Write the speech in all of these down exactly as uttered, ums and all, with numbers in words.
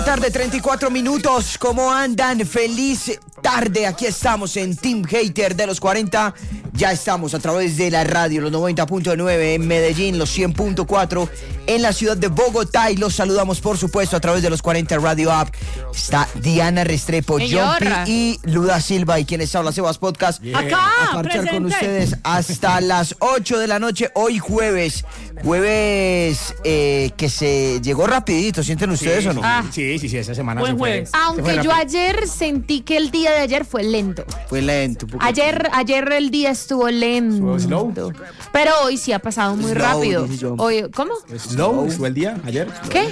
Tarde, treinta y cuatro minutos. ¿Cómo andan? Feliz tarde. Aquí estamos en Team Hater de los cuarenta. Ya estamos a través de la radio, los noventa punto nueve en Medellín, los cien punto cuatro en la ciudad de Bogotá. Y los saludamos, por supuesto, a través de los cuarenta Radio App. Está Diana Restrepo, Jumpy y Luda Silva. Y quienes habla, Sebas Podcast. Yeah. Acá, a marchar presente. con ustedes hasta las ocho de la noche. Hoy jueves. Jueves eh, que se llegó rapidito. ¿Sienten ustedes sí, o no? Ah. Sí, sí, sí, esa semana Buen se jueves. fue. Aunque yo ayer sentí que el día de ayer fue lento. Fue lento. Un poco. Ayer, ayer el día estuvo lento. ¿Estuvo slow? Pero hoy sí ha pasado muy Slow, rápido. dije yo. Hoy, ¿cómo? Slow, estuvo el día ayer. ¿Qué?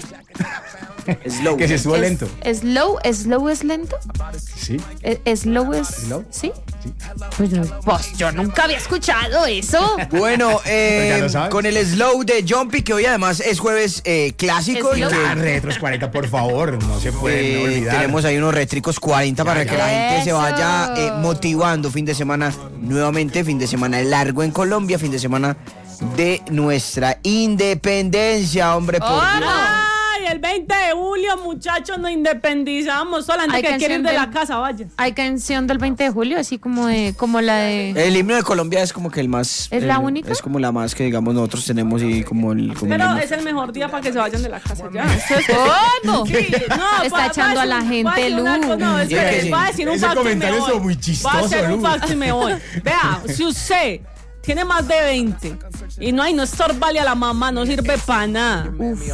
Slow. Que se estuvo Es- lento. Slow, slow es lento. Sí. Es- Slow es. Slow. ¿Sí? Sí. Pues, no, pues yo nunca había escuchado eso. Bueno, Pero ya eh, lo sabes. con el slow de Jumpy, que hoy además es jueves eh, clásico. Y Slow. que, Ah, Retros cuarenta, por favor, no se pueden eh, olvidar. tenemos ahí unos retricos cuarenta para Ya, que ya. la gente se Eso. vaya eh, motivando. Fin de semana nuevamente, fin de semana largo en Colombia, fin de semana de nuestra independencia, hombre, por ¡Oh, Dios. Ay, el veinte de julio, muchachos, nos independizamos. Toda la gente Hay que quiere ir de canción la del- casa, vaya. Hay canción del veinte de julio, así como de, como la de. El himno de Colombia es como que el más... ¿Es la el- única? Es como la más que, digamos, nosotros tenemos y como el... Como el Pero himno. es el mejor día para que se vayan de la casa ya. Esto es- ¿Cómo? Sí, no, Está va- echando va a la decir- gente va a decir una luz. cosa, No, es Diga que que sí. va a decir un Ese facto y me comentario voy. estuvo muy Va a chistoso, hacer un Luz. facto y me voy. Vea, si usted tiene más de veinte y no hay, no estorbale a la mamá, no sirve para nada.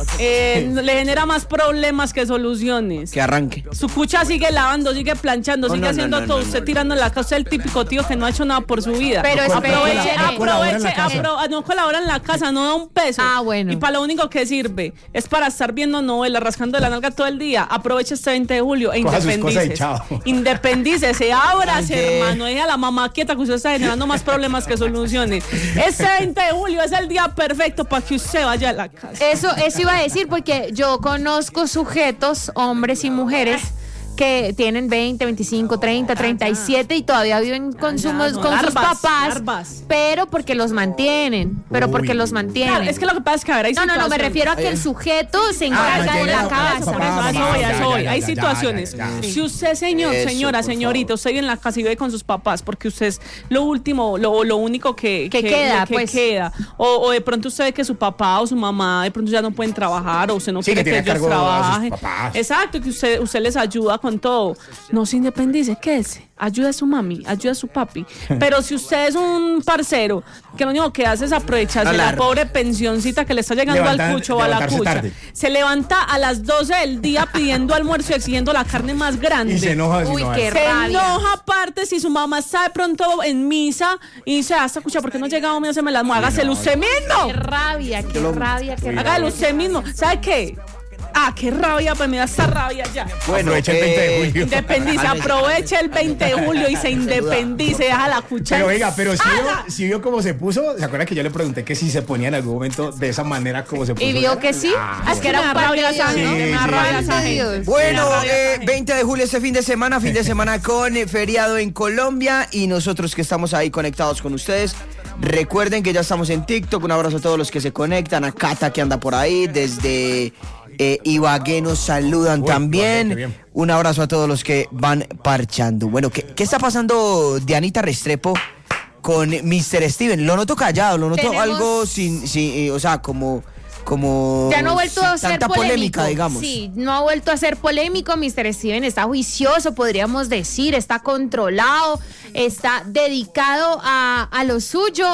Eh, le genera más problemas que soluciones. Que arranque. Su cucha sigue lavando, sigue planchando, No, sigue no, haciendo no, no, todo. no, usted no, tirando en la casa, usted es el típico tío que no ha hecho nada por su vida. Pero aproveche, espere. No colabora en aproveche, la casa. apro- no colabora en la casa, no da un peso. Ah, bueno. Y para lo único que sirve es para estar viendo novelas, rascando de la nalga todo el día. Aproveche este veinte de julio e Coja sus cosas y independícese. chao. Independícese, ábrase, Ay, qué- hermano. Deje a la mamá quieta que usted está generando más problemas que soluciones. Este veinte de julio es el día perfecto para que usted vaya a la casa. Eso, eso iba a decir porque yo conozco sujetos, hombres y mujeres, que tienen veinte, veinticinco, treinta, treinta y siete y todavía viven con, Ya, su- no, con sus larvas, papás, larvas. pero porque los mantienen, pero Uy. porque los mantienen. Claro, es que lo que pasa es que a ver, hay no, no, no, me situaciones. refiero a que el sujeto se encarga de mantiene la a- a casa. su Por papá, eso, a eso mamá, voy, a ya, eso ya, voy. ya, Hay ya, situaciones. ya, ya, ya. Si usted, señor, Eso, señora, por señorita, favor. usted vive en la casa y vive con sus papás porque usted es lo último, lo, lo único que, Que queda, que pues. queda. O, o de pronto usted ve que su papá o su mamá de pronto ya no pueden trabajar o usted no Sí, quiere que que, tiene ellos cargo a sus trabajen. papás. Exacto, que usted, usted les ayuda con todo. No se independice, quédese. Ayuda a su mami, ayuda a su papi. Pero si usted es un parcero que lo único que hace es aprovecharse de la Alarma. pobre pensioncita que le está llegando Levantar- al cucho o a la levantarse cucha, tarde. se levanta a las doce del día pidiendo almuerzo y exigiendo la carne más grande. Y se enoja si Uy, no qué hace. Se rabia. enoja aparte si su mamá está de pronto en misa y dice, hasta escucha, ¿por qué no llegaba a hacerme las muegas? Hágaselo usted Qué mismo. rabia, qué rabia, qué rabia. Hágalo usted mismo. ¿Sabe qué? Ah, qué rabia, pues me da esta rabia ya. Bueno, Aprovecha el veinte de eh, julio. Independice, Cálmese. aproveche el veinte de julio y se independice, deja la cuchara. Pero oiga, pero si Ah, vio, si vio cómo se puso, ¿se acuerda que yo le pregunté que si se ponía en algún momento de esa manera como se puso? Y vio que sí, Ah, es que era me un da pan rabia de esa Dios, gente, ¿no? me da Pan rabia de esa gente. Dios. Bueno, Me da rabia eh, esa gente. veinte de julio este fin de semana, fin de semana con eh, feriado en Colombia y nosotros que estamos ahí conectados con ustedes. Recuerden que ya estamos en TikTok, un abrazo a todos los que se conectan, a Cata que anda por ahí, desde eh, Ibagué nos saludan Uy, también. qué bien. Un abrazo a todos los que van parchando. Bueno, ¿qué, qué está pasando Dianita Restrepo con mister Steven? Lo noto callado, lo noto Tenemos- algo sin, sin eh, o sea, como... como Ya no ha vuelto a sin ser tanta polémico. polémica, digamos. Sí, no ha vuelto a ser polémico. mister Steven está juicioso, podríamos decir, está controlado, está dedicado a, a lo suyo,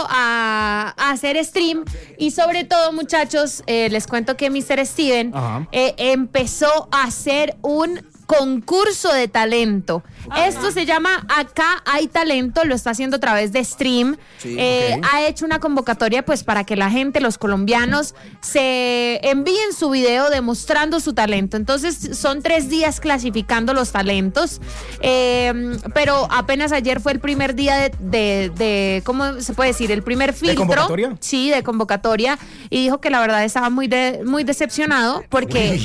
a, a hacer stream. Y sobre todo, muchachos, eh, les cuento que mister Steven Ajá. eh, empezó a hacer un concurso de talento. Esto se llama Acá hay talento, lo está haciendo a través de stream. Sí, Eh, ok. Ha hecho una convocatoria pues para que la gente, los colombianos, se envíen su video demostrando su talento. Entonces son tres días clasificando los talentos, eh, pero apenas ayer fue el primer día de, de, de, ¿cómo se puede decir? El primer filtro. convocatoria? Sí, de convocatoria. Y dijo que la verdad estaba muy, de, muy decepcionado porque